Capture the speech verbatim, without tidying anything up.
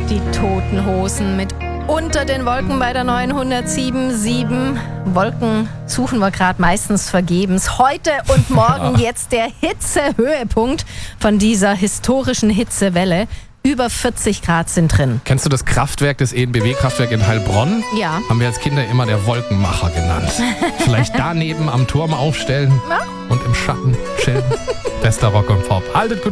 Die Toten Hosen mit Unter den Wolken bei der neunhundertsieben Komma sieben. Wolken suchen wir gerade meistens vergebens. Heute und morgen jetzt der Hitzehöhepunkt von dieser historischen Hitzewelle. Über vierzig Grad sind drin. Kennst du das Kraftwerk, das E N B W-Kraftwerk in Heilbronn? Ja. Haben wir als Kinder immer der Wolkenmacher genannt. Vielleicht daneben am Turm aufstellen Ja. und im Schatten chillen. Bester Rock und Pop. Haltet gut